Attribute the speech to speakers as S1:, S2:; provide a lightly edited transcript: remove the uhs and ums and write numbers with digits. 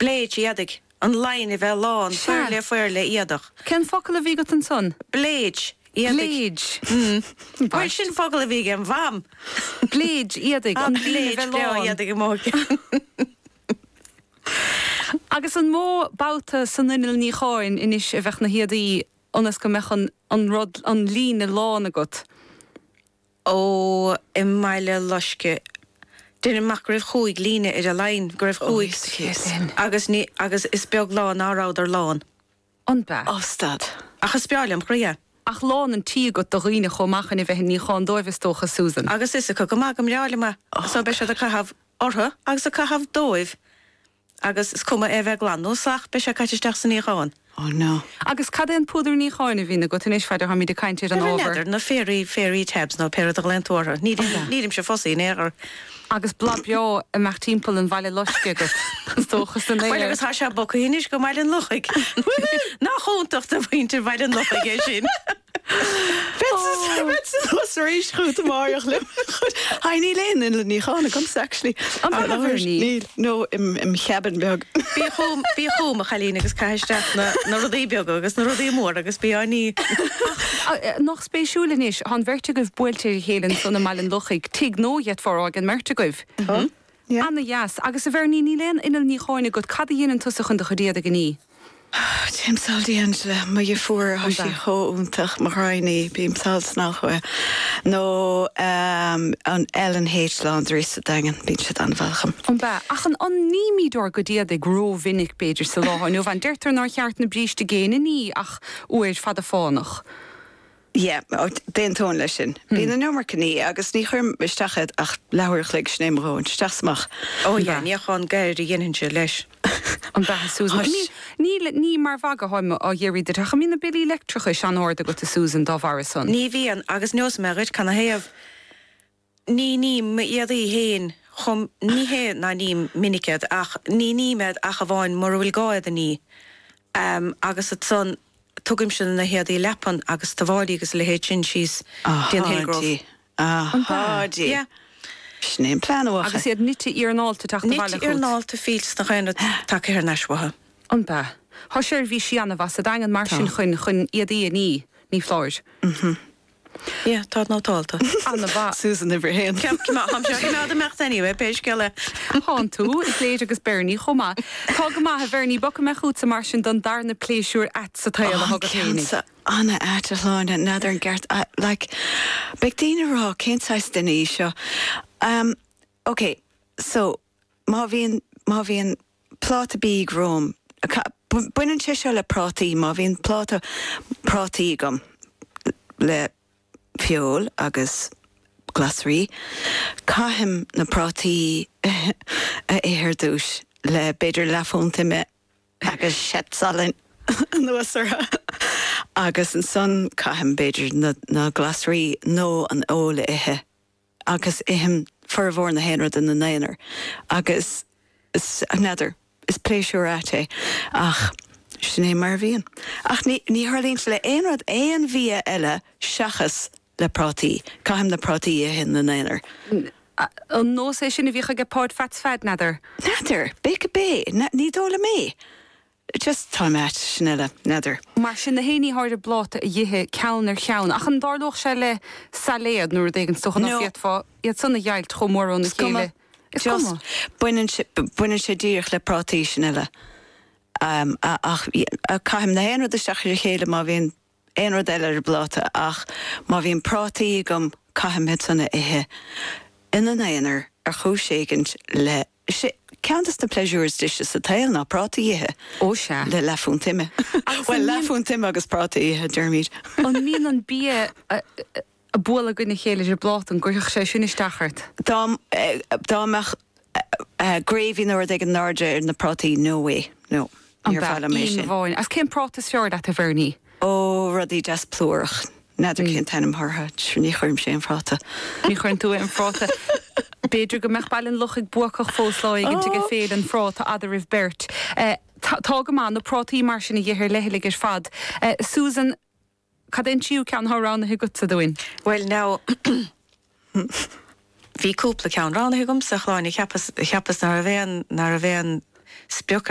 S1: Blade iedig. An line I bheith lán, fuirle iadach.
S2: Ken focail a bhí go an son?
S1: Blade.
S2: Blade.
S1: Bhaid sin focail a bhí an bham.
S2: Blade iedig an líne bheith lán.
S1: Iedig go móg.
S2: Agus an mó bouta san inil ní cháin inis a bheith na hiadaí onas go mechan an rod an líne lán agat.
S1: Ó I maile loisce. Dyn yn mac grif chwig líne a lein grif chwig. Agus is beag lán árád ar lán.
S2: An ba?
S3: Ostad.
S1: Achas beáliam chria.
S2: Ach lán an tí go do riine chomachan I bheith ní chán dóibhs tócha Susan.
S1: Agus is go mag am reáliama. So be se a cahaf ortha, agus a cahaf dóibh. Agus is cuma bheith glanúsach be se caitisteach san ní cháin.
S3: Oh no.
S2: Agus cad an púdar ní cháin a bhína go tunis feidir ha mí de caiintir an ábhar.
S1: Na férí tabs nó peir a glentóra. Nídim se fosí négar.
S2: Agus blab beo a meach timppel an bhaile loisce go. Tóchas an
S1: Weil agus ha se bo hinis go meile lochaig. Na chóntacht a bhaintir bhaile lochaig é sin.
S3: Was éis goed máach le. Ha ní léin in le ní chána comes actually. No im cheban beag.
S1: Bí chóm a chalín agus caiisteach na rudí beag agus na rudí mór agus beaní.
S2: Nach spéisiúlanis han verte goh builtir hélan sanna meilin lochaig tig nóiad forrág an merte goh. Anna jas agus a bhar ní léin inal ní cháinna go cad dhéanaan tusach chun de chodéad a gní.
S3: Tim saldi Angela, ma je voor als je hoontig mag rijden, bim sals nog no an Ellen H. is het dingen, beetje dan welkom.
S2: Ba, ach an onními door godia de gro vinnig beter se lá, no van 30 naar jaar na bries te gene nie, ach oer fa de fánach.
S3: Ja, den toon lesin. Bín an nummer kní agus ní chum bestachet ach lauerlik snéimroon, stagsmach.
S1: Oh ja, ní gaan geir de jinnintje leis.
S2: An ba Susan. Ní mar vaga haim a dhéirí de cha mína bilí electricha an orda go Susan dá bharson.
S1: Ní bhíon agus nós merid can héamh ní iadí héin chum ní hé na ní minicad ach ní med ach a bháin mar bhfuil gáid a ní. Agus a son tugim sin na headí lepan agus táháilí agus le héit sin síos den Hillgrove.
S3: Hádi. Ja. Snéim plánach.
S2: Agus iad nite íarnáilta tacht bhile.
S1: Nite íarnáilta fís na chéine take ar neiswatha.
S2: An ba. Tá séir bhí síanana bhas a dagan mar sin chun iadí ní fláir.
S1: Ja, tá nótáilta.
S2: Anna ba.
S3: Susan never hen.
S1: Ceap ham se ná de mecht anyway, péis geile.
S2: Hán tú, is léidir agus Bernie chomá. Tá go maith a Bernie bocha me chuút sa mar sin don darna pléisiúr at sa tail a hagad hénig.
S3: Anna Ataláin and another Gert like Big Dina Raw can't size the nisha. Okay, so Marvin plot big room. Buinen chishal le prati Marvin plot prati gum le fuel agus glassry. Kahim na prati eherdouche le better la fontime agus shet salin. No sir. Agus an son caithim beidir na glasrí nó an óla ihe. Agus ihim fervór na héanrad in na néanar. Agus is another is pléisiúr ate. Ach, sinné mar bhíon. Ach, ní harlín le éonrad éon bhí eile seachas le prátí. Caithim na prátí ihe na néanar.
S2: An nó sé sin a bhícha go páid fatsfeid nadidir?
S3: Nadidir, béca bé, ní dóla mé. Just time at Schnelle, nether.
S2: Mar sin na héní háir blata a dhithe ceann ar cheann. Ach an darlóch se le saléad nuair dhégann stochan na fiatfá. Iad sanna dheilt chomór na chéile.
S3: Just buinen sé díoch le prátí Schnelle. Ach, caim na héanrad isteach ar chéile má bhíon éonrad eile ar blata ach má bhíon prátí gom caim het sanna ihe. Ina néanar ar chúségant le Countess the pleasures dishes a tail na prati ihe.
S2: Oh sha.
S3: Le lafún timme. Well lafún timme agus prati ihe Dermid.
S2: On mín an bí a bóla gona chéile ar blát an gurch sé sinna stachart.
S3: Dámach gravy nor ag an narja in na prati no way. No.
S2: An bhhain. As cén prátas fear dat a bhirní.
S3: Oh, rudí des plúrach. Nadidir cén tanim hartha ní chuirm sé an fráta.
S2: Ní chuirn tú an fráta. Beidir go meach bailin luchaig buachach fósláig into go féad an fráta ada rih bert. Tá go man na prátaí mar sin na dhéthir lehilig ar fad. Susan, cad éon tíú ceann tháránathe go sa doin?
S1: Well, now, bhí cúpla ceann ránathe gom sa chláinna cheappas nar a bhéan spiocr